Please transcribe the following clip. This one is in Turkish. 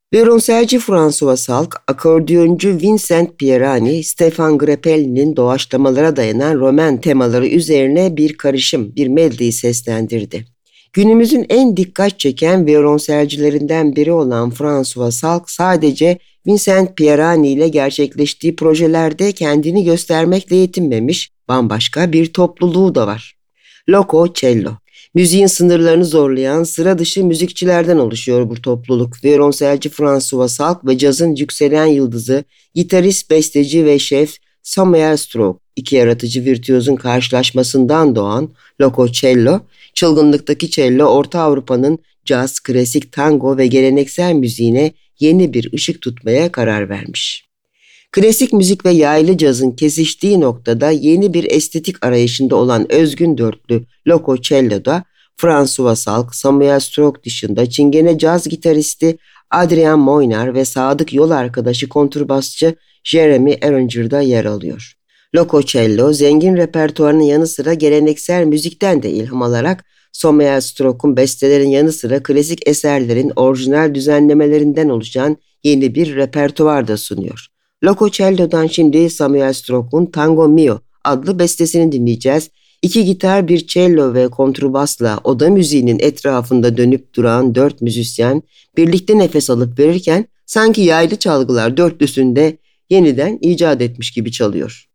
Violonselci François Salk, akordiyoncu Vincent Pierani, Stefan Grappelli'nin doğaçlamalara dayanan roman temaları üzerine bir karışım, bir medley seslendirdi. Günümüzün en dikkat çeken violonselcilerinden biri olan François Salk sadece Vincent Pierani ile gerçekleştiği projelerde kendini göstermekle yetinmemiş, bambaşka bir topluluğu da var. Loco Cello. Müziğin sınırlarını zorlayan sıra dışı müzikçilerden oluşuyor bu topluluk. Violonselci François Salk ve cazın yükselen yıldızı, gitarist, besteci ve şef Samuel Strauch, iki yaratıcı virtüözün karşılaşmasından doğan Loco Cello, çılgınlıktaki cello Orta Avrupa'nın caz, klasik, tango ve geleneksel müziğine yeni bir ışık tutmaya karar vermiş. Klasik müzik ve yaylı cazın kesiştiği noktada yeni bir estetik arayışında olan özgün dörtlü Loco Cello'da François Salk, Samuel Strauch dışında Çingene caz gitaristi Adrian Moynar ve sadık yol arkadaşı kontrbasçı Jeremy Arranger'da yer alıyor. Loco Cello, zengin repertuarının yanı sıra geleneksel müzikten de ilham alarak Samuel Strauch'un bestelerin yanı sıra klasik eserlerin orijinal düzenlemelerinden oluşan yeni bir repertuar da sunuyor. Loco Cello'dan şimdi Samuel Strauch'un Tango Mio adlı bestesini dinleyeceğiz. İki gitar, bir cello ve kontrbasla oda müziğinin etrafında dönüp duran dört müzisyen birlikte nefes alıp verirken sanki yaylı çalgılar dörtlüsünde yeniden icat etmiş gibi çalıyor.